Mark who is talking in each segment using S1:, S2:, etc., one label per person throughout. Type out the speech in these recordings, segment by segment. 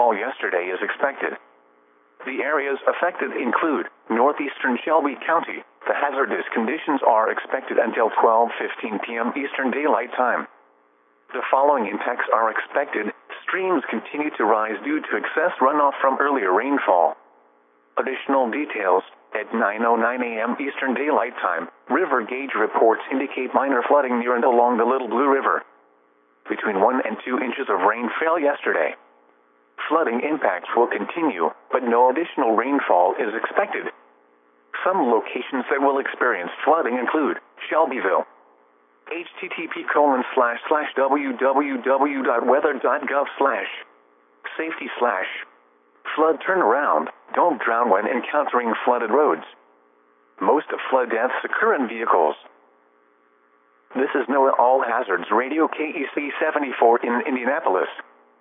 S1: rainfall yesterday is expected. The areas affected include northeastern Shelby County. The hazardous conditions are expected until 12:15 p.m. Eastern Daylight Time. The following impacts are expected. Streams continue to rise due to excess runoff from earlier rainfall. Additional details. At 9:09 a.m. Eastern Daylight Time, river gauge reports indicate minor flooding near and along the Little Blue River. Between 1 and 2 inches of rain fell yesterday. Flooding impacts will continue, but no additional rainfall is expected. Some locations that will experience flooding include Shelbyville. http://www.weather.gov/safety/flood turnaround. Don't drown when encountering flooded roads. Most flood deaths occur in vehicles. This is NOAA All Hazards Radio KEC 74 in Indianapolis.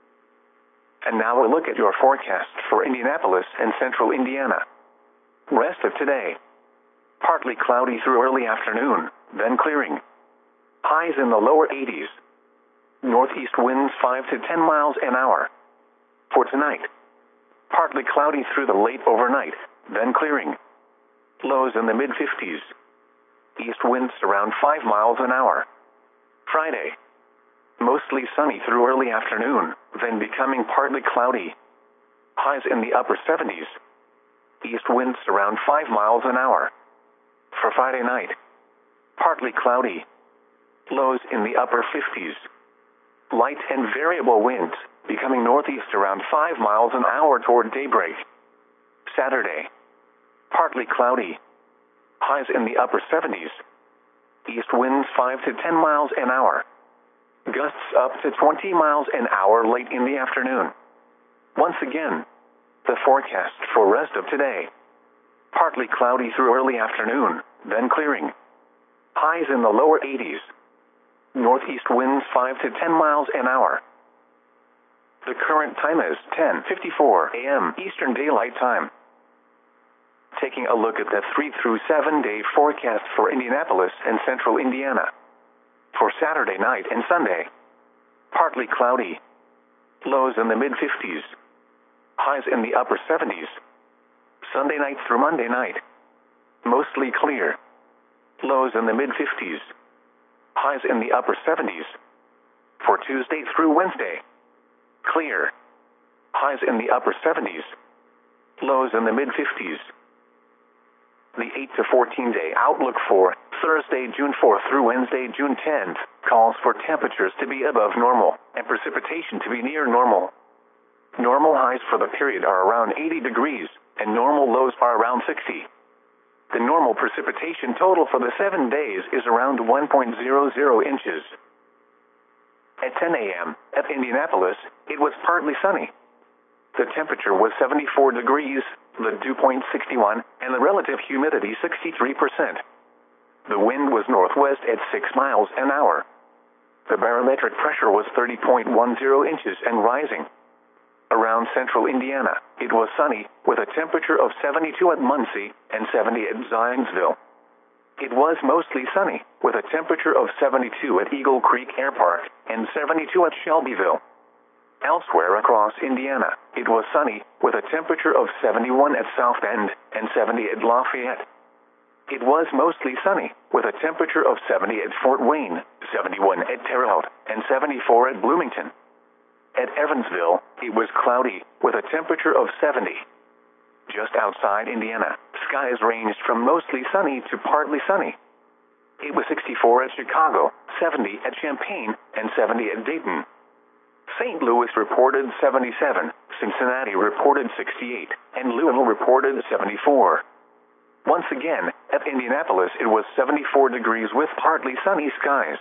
S1: And now a look at your forecast for Indianapolis and central Indiana. Rest of today. Partly cloudy through early afternoon, then clearing. Highs in the lower 80s. Northeast winds 5 to 10 miles an hour. For tonight. Partly cloudy through the late overnight, then clearing. Lows in the mid-50s. East winds around 5 miles an hour. Friday. Mostly sunny through early afternoon, then becoming partly cloudy. Highs in the upper 70s. East winds around 5 miles an hour. For Friday night. Partly cloudy. Lows in the upper 50s. Light and variable winds, becoming northeast around 5 miles an hour toward daybreak. Saturday. Partly cloudy. Highs in the upper 70s. East winds 5 to 10 miles an hour. Gusts up to 20 miles an hour late in the afternoon. Once again, the forecast for rest of today. Partly cloudy through early afternoon, then clearing. Highs in the lower 80s. Northeast winds 5 to 10 miles an hour. The current time is 10:54 a.m. Eastern Daylight Time. Taking a look at the 3 through 7 day forecast for Indianapolis and central Indiana. For Saturday night and Sunday. Partly cloudy. Lows in the mid-50s. Highs in the upper 70s. Sunday night through Monday night. Mostly clear. Lows in the mid-50s. Highs in the upper 70s. For Tuesday through Wednesday. Clear. Highs in the upper 70s. Lows in the mid-50s. The 8 to 14 day outlook for Thursday, June 4th through Wednesday, June 10th, calls for temperatures to be above normal and precipitation to be near normal. Normal highs for the period are around 80 degrees, and normal lows are around 60. The normal precipitation total for the 7 days is around 1.00 inches. At 10 a.m., at Indianapolis, it was partly sunny. The temperature was 74 degrees, the dew point 61, and the relative humidity 63%. The wind was northwest at 6 miles an hour. The barometric pressure was 30.10 inches and rising. Around central Indiana, it was sunny, with a temperature of 72 at Muncie and 70 at Zionsville. It was mostly sunny, with a temperature of 72 at Eagle Creek Air Park and 72 at Shelbyville. Elsewhere across Indiana, it was sunny, with a temperature of 71 at South Bend and 70 at Lafayette. It was mostly sunny, with a temperature of 70 at Fort Wayne, 71 at Terre Haute, and 74 at Bloomington. At Evansville, it was cloudy, with a temperature of 70. Just outside Indiana, skies ranged from mostly sunny to partly sunny. It was 64 at Chicago, 70 at Champaign, and 70 at Dayton. St. Louis reported 77, Cincinnati reported 68, and Louisville reported 74. Once again, at Indianapolis it was 74 degrees with partly sunny skies.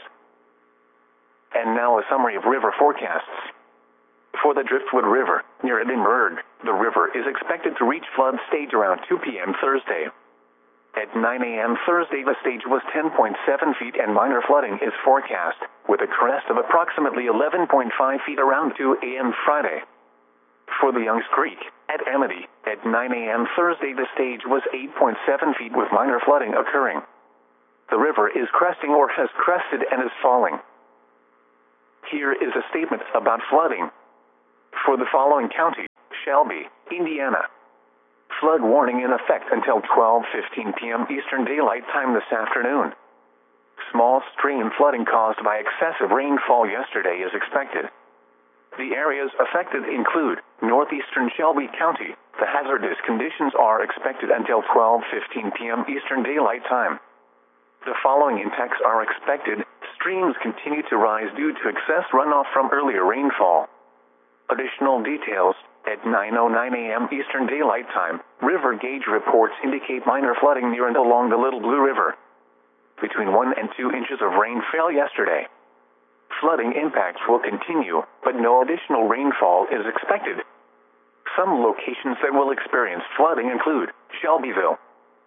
S1: And now a summary of river forecasts. For the Driftwood River, near Edinburgh, the river is expected to reach flood stage around 2 p.m. Thursday. At 9 a.m. Thursday, the stage was 10.7 feet and minor flooding is forecast, with a crest of approximately 11.5 feet around 2 a.m. Friday. For the Youngs Creek, at Amity, at 9 a.m. Thursday, the stage was 8.7 feet with minor flooding occurring. The river is cresting or has crested and is falling. Here is a statement about flooding. For the following counties, Shelby, Indiana. Flood warning in effect until 12:15 p.m. Eastern Daylight Time this afternoon. Small stream flooding caused by excessive rainfall yesterday is expected. The areas affected include northeastern Shelby County. The hazardous conditions are expected until 12:15 p.m. Eastern Daylight Time. The following impacts are expected. Streams continue to rise due to excess runoff from earlier rainfall. Additional details. At 9:09 a.m. Eastern Daylight Time, river gauge reports indicate minor flooding near and along the Little Blue River. Between 1 and 2 inches of rain fell yesterday. Flooding impacts will continue, but no additional rainfall is expected. Some locations that will experience flooding include Shelbyville.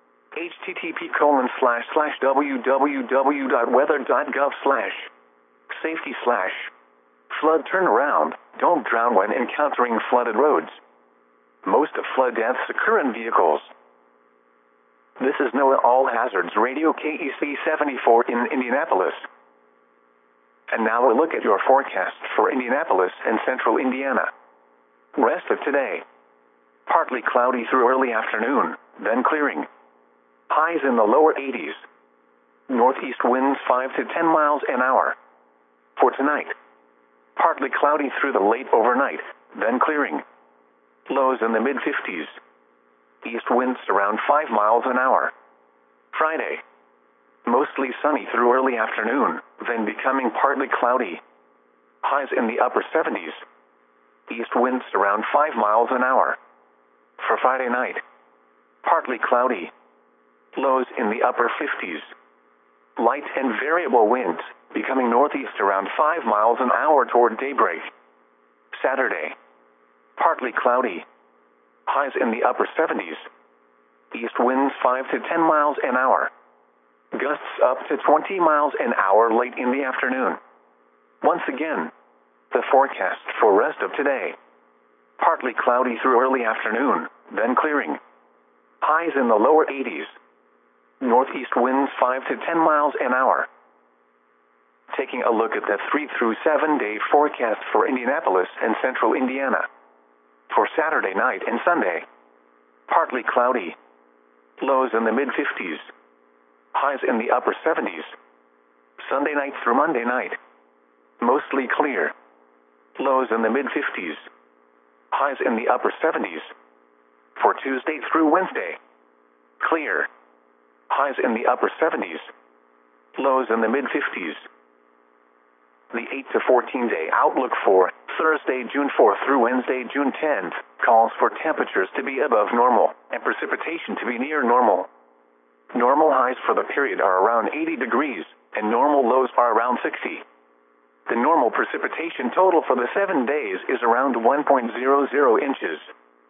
S1: http://www.weather.gov/safety/ flood turnaround. Don't drown when encountering flooded roads. Most flood deaths occur in vehicles. This is NOAA All Hazards Radio KEC 74 in Indianapolis. And now a look at your forecast for Indianapolis and central Indiana. Rest of today. Partly cloudy through early afternoon, then clearing. Highs in the lower 80s. Northeast winds 5 to 10 miles an hour. For tonight. Partly cloudy through the late overnight, then clearing. Lows in the mid-50s. East winds around 5 miles an hour. Friday. Mostly sunny through early afternoon, then becoming partly cloudy. Highs in the upper 70s. East winds around 5 miles an hour. For Friday night. Partly cloudy. Lows in the upper 50s. Light and variable winds, becoming northeast around 5 miles an hour toward daybreak. Saturday. Partly cloudy. Highs in the upper 70s. East winds 5 to 10 miles an hour. Gusts up to 20 miles an hour late in the afternoon. Once again, the forecast for rest of today. Partly cloudy through early afternoon, then clearing. Highs in the lower 80s. Northeast winds 5 to 10 miles an hour. Taking a look at the 3 through 7 day forecast for Indianapolis and central Indiana. For Saturday night and Sunday. Partly cloudy. Lows in the mid-50s. Highs in the upper 70s. Sunday night through Monday night. Mostly clear. Lows in the mid-50s. Highs in the upper 70s. For Tuesday through Wednesday. Clear. Highs in the upper 70s. Lows in the mid-50s. The 8 to 14 day outlook for Thursday, June 4th through Wednesday, June 10th, calls for temperatures to be above normal and precipitation to be near normal. Normal highs for the period are around 80 degrees, and normal lows are around 60. The normal precipitation total for the 7 days is around 1.00 inches.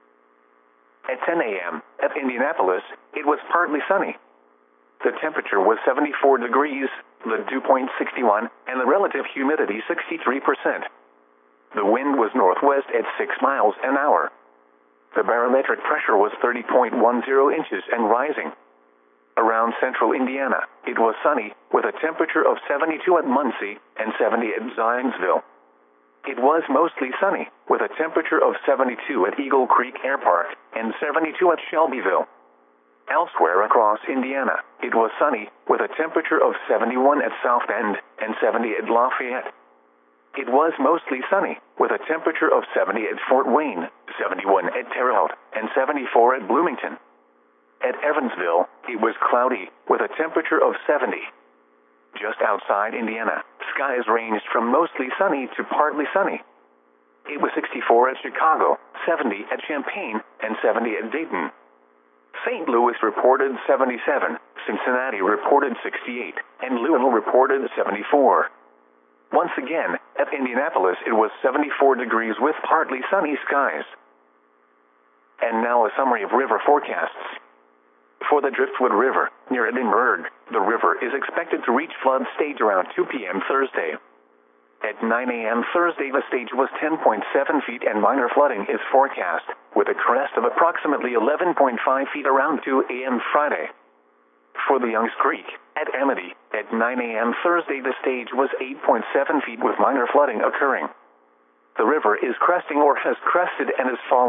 S1: At 10 a.m., at Indianapolis, it was partly sunny. The temperature was 74 degrees, the dew point 61, and the relative humidity 63%. The wind was northwest at 6 miles an hour. The barometric pressure was 30.10 inches and rising. Around central Indiana, it was sunny, with a temperature of 72 at Muncie and 70 at Zionsville. It was mostly sunny, with a temperature of 72 at Eagle Creek Air Park and 72 at Shelbyville. Elsewhere across Indiana, it was sunny, with a temperature of 71 at South Bend and 70 at Lafayette. It was mostly sunny, with a temperature of 70 at Fort Wayne, 71 at Terre Haute, and 74 at Bloomington. At Evansville, it was cloudy, with a temperature of 70. Just outside Indiana, skies ranged from mostly sunny to partly sunny. It was 64 at Chicago, 70 at Champaign, and 70 at Dayton. St. Louis reported 77, Cincinnati reported 68, and Louisville reported 74. Once again, at Indianapolis it was 74 degrees with partly sunny skies. And now a summary of river forecasts. For the Driftwood River, near Edinburgh, the river is expected to reach flood stage around 2 p.m. Thursday. At 9 a.m. Thursday, the stage was 10.7 feet and minor flooding is forecast, with a crest of approximately 11.5 feet around 2 a.m. Friday. For the Youngs Creek, at Amity, at 9 a.m. Thursday, the stage was 8.7 feet with minor flooding occurring. The river is cresting or has crested and is falling.